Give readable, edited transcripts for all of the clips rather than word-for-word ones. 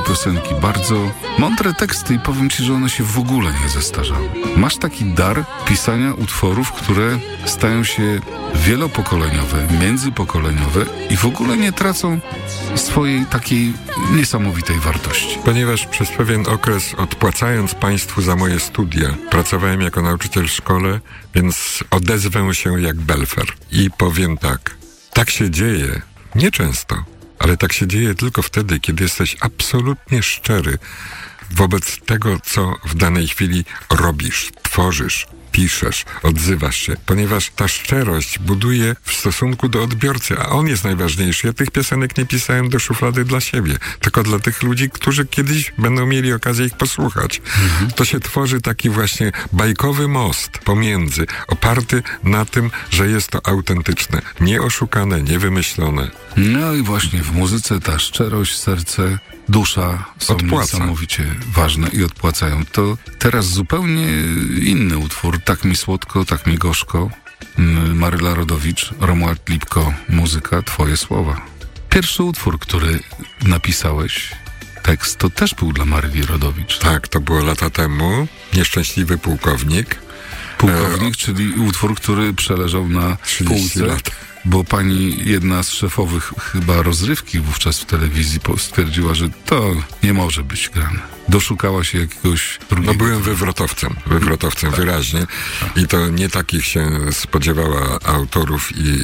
piosenki, bardzo mądre teksty i powiem ci, że one się w ogóle nie zestarzały. Masz taki dar pisania utworów, które stają się wielopokoleniowe, międzypokoleniowe i w ogóle nie tracą swojej takiej niesamowitej wartości. Ponieważ przez pewien okres, odpłacając państwu za moje studia, pracowałem jako nauczyciel w szkole, więc odezwę się jak Belfer. I powiem tak się dzieje, nieczęsto, ale tak się dzieje tylko wtedy, kiedy jesteś absolutnie szczery wobec tego, co w danej chwili robisz, tworzysz, piszesz, odzywasz się, ponieważ ta szczerość buduje w stosunku do odbiorcy, a on jest najważniejszy. Ja tych piosenek nie pisałem do szuflady dla siebie, tylko dla tych ludzi, którzy kiedyś będą mieli okazję ich posłuchać. To się tworzy taki właśnie bajkowy most pomiędzy, oparty na tym, że jest to autentyczne, nieoszukane, niewymyślone. No i właśnie w muzyce ta szczerość, serce, dusza są niesamowicie ważne i odpłacają. To teraz zupełnie inny utwór. Tak mi słodko, tak mi gorzko. Maryla Rodowicz, Romuald Lipko, muzyka, twoje słowa. Pierwszy utwór, który napisałeś, tekst, to też był dla Maryli Rodowicz. Tak, to było lata temu. Nieszczęśliwy pułkownik. Pułkownik, czyli utwór, który przeleżał na 30 półce. lat. Bo pani, jedna z szefowych chyba rozrywki wówczas w telewizji stwierdziła, że to nie może być grane. Doszukała się jakiegoś drugiego... No byłem wywrotowcem wyraźnie. I to nie takich się spodziewała autorów i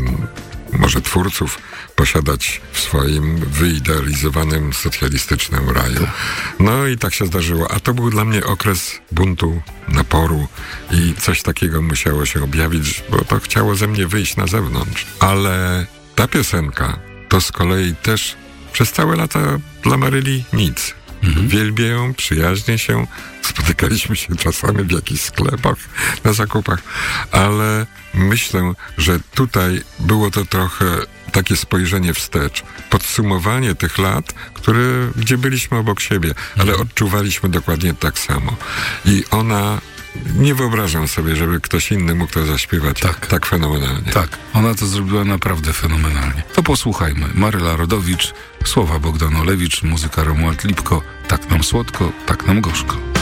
może twórców posiadać w swoim wyidealizowanym socjalistycznym raju. No i tak się zdarzyło. A to był dla mnie okres buntu, naporu i coś takiego musiało się objawić, bo to chciało ze mnie wyjść na zewnątrz. Ale ta piosenka to z kolei też przez całe lata dla Maryli nic. Wielbię ją, przyjaźnię się, spotykaliśmy się czasami w jakichś sklepach, na zakupach, ale myślę, że tutaj było to trochę takie spojrzenie wstecz, podsumowanie tych lat, gdzie byliśmy obok siebie, ale odczuwaliśmy dokładnie tak samo. I ona, nie wyobrażam sobie, żeby ktoś inny mógł to zaśpiewać tak fenomenalnie. Tak, ona to zrobiła naprawdę fenomenalnie. To posłuchajmy. Maryla Rodowicz, słowa Bogdan Olewicz, muzyka Romuald Lipko. Tak nam słodko, tak nam gorzko.